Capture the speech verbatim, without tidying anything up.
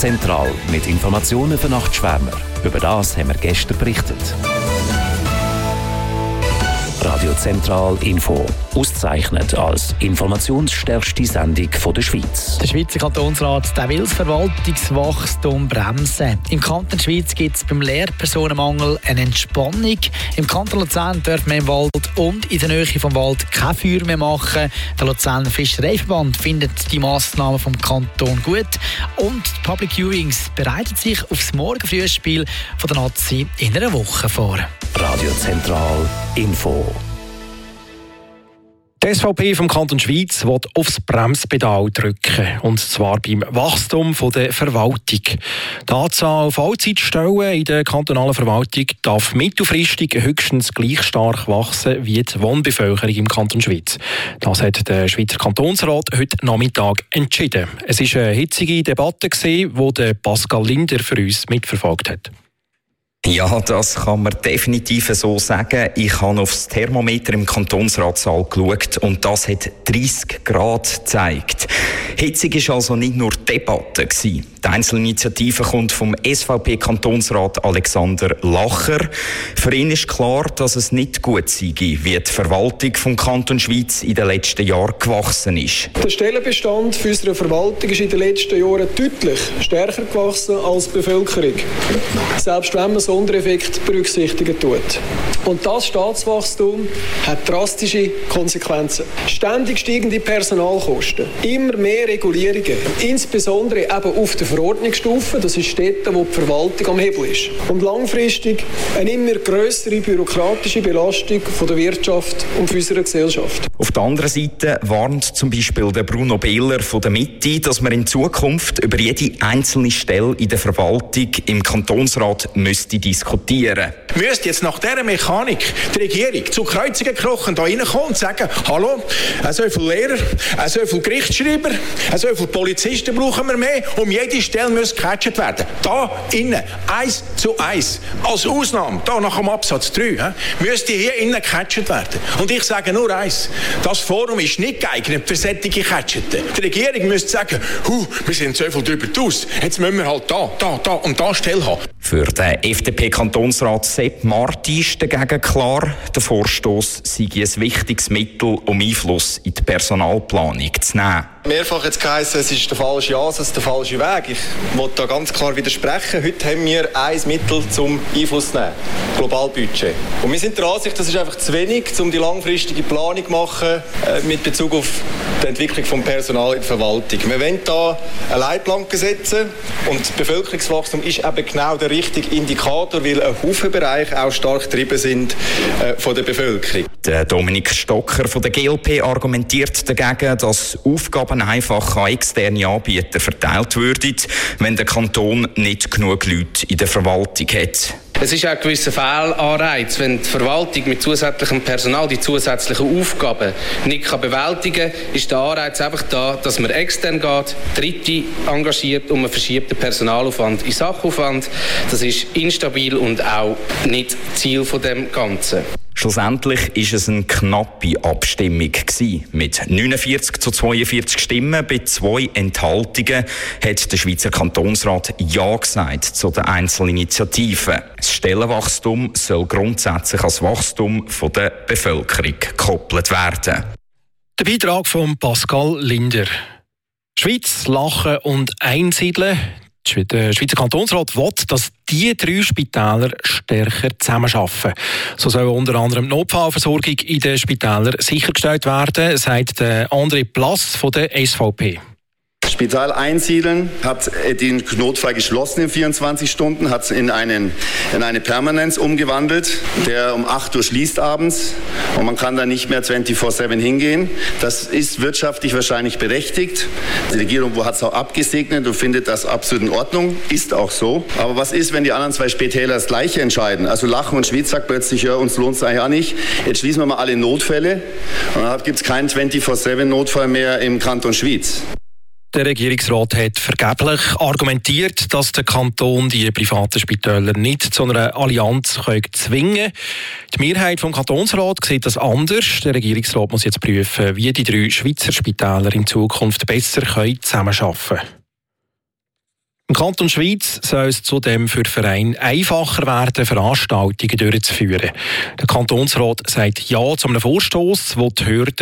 Zentral mit Informationen für Nachtschwärmer. Über das haben wir gestern berichtet. Radio Zentral Info. Ausgezeichnet als informationsstärkste Sendung der Schweiz. Der Schweizer Kantonsrat der will das Verwaltungswachstum bremsen. Im Kanton Schweiz gibt es beim Lehrpersonenmangel eine Entspannung. Im Kanton Luzern darf man im Wald und in der Nähe vom Wald kein Feuer mehr machen. Der Luzerner Fischereiverband findet die Massnahmen vom Kanton gut. Und die Public Viewings bereiten sich auf das Morgenfrühspiel von der Nazi in einer Woche vor. Radio Zentral Info. Die S V P vom Kanton Schweiz will aufs Bremspedal drücken, und zwar beim Wachstum der Verwaltung. Die Anzahl Vollzeitstellen in der kantonalen Verwaltung darf mittelfristig höchstens gleich stark wachsen wie die Wohnbevölkerung im Kanton Schweiz. Das hat der Schweizer Kantonsrat heute Nachmittag entschieden. Es war eine hitzige Debatte, die Pascal Linder für uns mitverfolgt hat. Ja, das kann man definitiv so sagen. Ich habe aufs Thermometer im Kantonsratssaal geschaut und das hat dreissig Grad gezeigt. Hitzig war also nicht nur Debatte gewesen. Die Einzelinitiative kommt vom S V P-Kantonsrat Alexander Lacher. Für ihn ist klar, dass es nicht gut sei, wie die Verwaltung vom Kanton Schweiz in den letzten Jahren gewachsen ist. Der Stellenbestand für unsere Verwaltung ist in den letzten Jahren deutlich stärker gewachsen als die Bevölkerung. Selbst wenn man Sondereffekte berücksichtigen tut. Und das Staatswachstum hat drastische Konsequenzen. Ständig steigende Personalkosten, immer mehr Regulierungen, insbesondere eben auf der Verordnungsstufe, das ist dort, wo die Verwaltung am Hebel ist. Und langfristig eine immer grössere bürokratische Belastung von der Wirtschaft und unserer Gesellschaft. Auf der anderen Seite warnt zum Beispiel der Bruno Behler von der Mitte, dass man in Zukunft über jede einzelne Stelle in der Verwaltung im Kantonsrat müsste diskutieren. Müsste jetzt nach dieser Mechanik die Regierung zu Kreuzungen krochen da reinkommen und sagen, hallo, so viele Lehrer, so viele Gerichtsschreiber, so viele Polizisten brauchen wir mehr, um jede Stelle muss gecatcht werden. Da innen, eins zu eins, als Ausnahme, da nach dem Absatz drei, he, müsste hier innen gecatcht werden. Und ich sage nur eins, das Forum ist nicht geeignet für solche Catcheten. Die Regierung müsste sagen, hu, wir sind so viel drüber aus, jetzt müssen wir halt da, da, da und da Stelle haben. Für den F D P-Kantonsrat Sepp Marti ist dagegen klar, der Vorstoss sei ein wichtiges Mittel, um Einfluss in die Personalplanung zu nehmen. Mehrfach jetzt geheißen, es ist der falsche Ansatz, der falsche Weg. Ich will da ganz klar widersprechen. Heute haben wir ein Mittel zum Einfluss zu nehmen. Globalbudget. Und wir sind der Ansicht, das ist einfach zu wenig, um die langfristige Planung zu machen äh, mit Bezug auf die Entwicklung des Personals in der Verwaltung. Wir wollen da eine Leitplanke setzen und das Bevölkerungswachstum ist eben genau der richtige Indikator, weil ein Haufen Bereiche auch stark getrieben sind äh, von der Bevölkerung. Der Dominik Stocker von der G L P argumentiert dagegen, dass Aufgaben einfach an externe Anbieter verteilt würden, wenn der Kanton nicht genug Leute in der Verwaltung hat. Es ist auch ein gewisser Fehlanreiz, wenn die Verwaltung mit zusätzlichem Personal die zusätzlichen Aufgaben nicht bewältigen kann, ist der Anreiz einfach da, dass man extern geht, Dritte engagiert und man verschiebt den Personalaufwand in Sachaufwand. Das ist instabil und auch nicht Ziel von dem Ganzen. Schlussendlich war es eine knappe Abstimmung gewesen. Mit neunundvierzig zu zweiundvierzig Stimmen bei zwei Enthaltungen hat der Schweizer Kantonsrat Ja gesagt zu den Einzelinitiativen. Das Stellenwachstum soll grundsätzlich als Wachstum von der Bevölkerung gekoppelt werden. Der Beitrag von Pascal Linder. Schweiz, Lachen und Einsiedeln. Der Schweizer Kantonsrat will, dass diese drei Spitäler stärker zusammenarbeiten. So soll unter anderem die Notfallversorgung in den Spitälern sichergestellt werden, sagt André Plass von der S V P. Spital einsiedeln, hat den Notfall geschlossen in vierundzwanzig Stunden, hat es in, einen, in eine Permanenz umgewandelt, der um acht Uhr schließt abends und man kann da nicht mehr vierundzwanzig sieben hingehen. Das ist wirtschaftlich wahrscheinlich berechtigt. Die Regierung hat es auch abgesegnet und findet das absolut in Ordnung, ist auch so. Aber was ist, wenn die anderen zwei Spitäler das Gleiche entscheiden? Also Lachen und Schwyz sagt plötzlich, ja, uns lohnt es eigentlich auch nicht. Jetzt schließen wir mal alle Notfälle und dann gibt es keinen vierundzwanzig sieben Notfall mehr im Kanton Schwyz. Der Regierungsrat hat vergeblich argumentiert, dass der Kanton die privaten Spitäler nicht zu einer Allianz zwingen kann. Die Mehrheit vom Kantonsrat sieht das anders. Der Regierungsrat muss jetzt prüfen, wie die drei Schweizer Spitäler in Zukunft besser zusammenarbeiten können. Im Kanton Schwyz soll es zudem für Vereine einfacher werden, Veranstaltungen durchzuführen. Der Kantonsrat sagt Ja zu einem Vorstoss, der die Hürden